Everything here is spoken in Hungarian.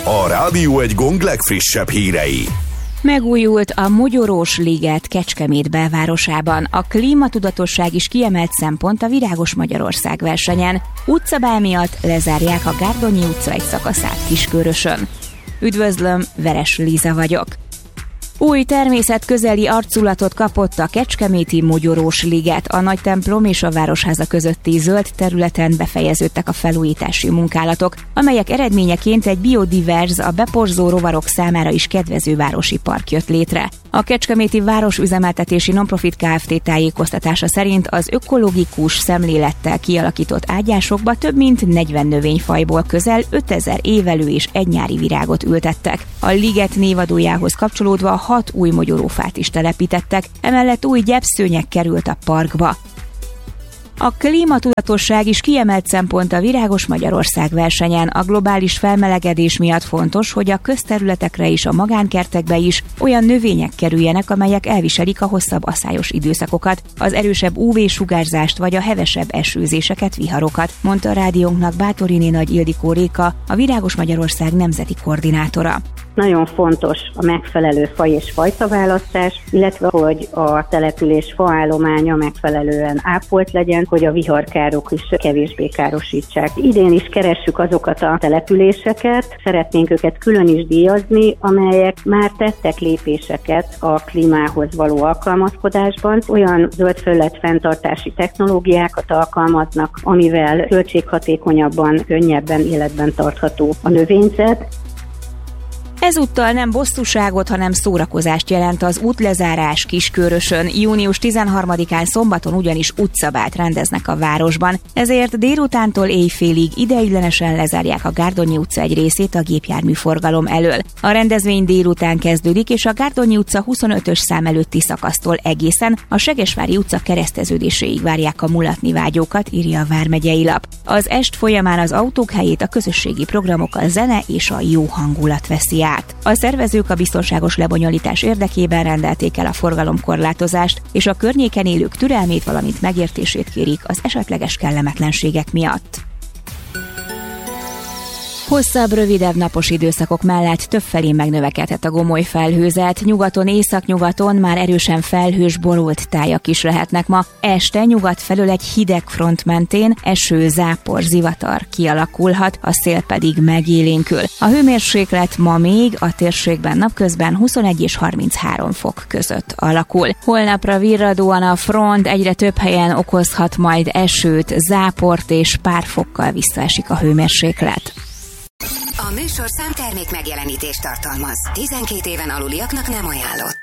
A Rádió Egy Gong legfrissebb hírei. Megújult a Mogyorós liget Kecskemét belvárosában. A klímatudatosság is kiemelt szempont a Virágos Magyarország versenyen. Utcabál miatt lezárják a Gárdonyi utca egy szakaszát Kiskörösön. Üdvözlöm, Veres Liza vagyok. Új természetközeli arculatot kapott a kecskeméti Mogyorós liget. A nagy templom és a városháza közötti zöld területen befejeződtek a felújítási munkálatok, amelyek eredményeként egy biodiverz, a beporzó rovarok számára is kedvező városi park jött létre. A Kecskeméti Városüzemeltetési Nonprofit Kft. Tájékoztatása szerint az ökológikus szemlélettel kialakított ágyásokba több mint 40 növényfajból közel 5000 évelő és egy nyári virágot ültettek. A liget névadójához kapcsolódva 6 új mogyorófát is telepítettek, emellett új gyepszőnyeg került a parkba. A klímatudatosság is kiemelt szempont a Virágos Magyarország versenyen. A globális felmelegedés miatt fontos, hogy a közterületekre és a magánkertekbe is olyan növények kerüljenek, amelyek elviselik a hosszabb aszályos időszakokat, az erősebb UV-sugárzást vagy a hevesebb esőzéseket, viharokat, mondta a rádiónknak Bátoriné Nagy Ildikó Réka, a Virágos Magyarország nemzeti koordinátora. Nagyon fontos a megfelelő faj és fajtaválasztás, illetve hogy a település faállománya megfelelően ápolt legyen, hogy a viharkárok is kevésbé károsítsák. Idén is keressük azokat a településeket, szeretnénk őket külön is díjazni, amelyek már tettek lépéseket a klímához való alkalmazkodásban. Olyan zöldfelület fenntartási technológiákat alkalmaznak, amivel költséghatékonyabban, könnyebben életben tartható a növényzet. Ezúttal nem bosszúságot, hanem szórakozást jelent az útlezárás Kiskörösön. Június 13-án szombaton ugyanis utcabált rendeznek a városban, ezért délutántól éjfélig ideiglenesen lezárják a Gárdonyi utca egy részét a gépjárműforgalom elől. A rendezvény délután kezdődik, és a Gárdonyi utca 25-ös szám előtti szakasztól egészen a Segesvári utca kereszteződéséig várják a mulatni vágyókat, írja a vármegyei lap. Az est folyamán az autók helyét a közösségi programok, a zene és a jó hangulat veszi át. A szervezők a biztonságos lebonyolítás érdekében rendelték el a forgalomkorlátozást, és a környéken élők türelmét, valamint megértését kérik az esetleges kellemetlenségek miatt. Hosszabb, rövidebb napos időszakok mellett többfelé megnövekedhet a gomoly felhőzet. Nyugaton, északnyugaton már erősen felhős, borult tájak is lehetnek ma. Este nyugat felől egy hideg front mentén eső, zápor, zivatar kialakulhat, a szél pedig megélénkül. A hőmérséklet ma még a térségben napközben 21 és 33 fok között alakul. Holnapra virradóan a front egyre több helyen okozhat majd esőt, záport, és pár fokkal visszaesik a hőmérséklet. A műsorszám termék megjelenítést tartalmaz. 12 éven aluliaknak nem ajánlott.